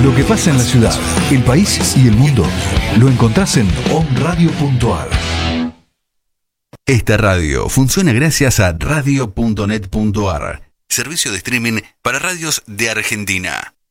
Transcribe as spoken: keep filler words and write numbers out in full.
Lo que pasa en la ciudad, el país y el mundo lo encontrás en on radio punto a r. Esta radio funciona gracias a radio punto net punto a r, servicio de streaming para radios de Argentina.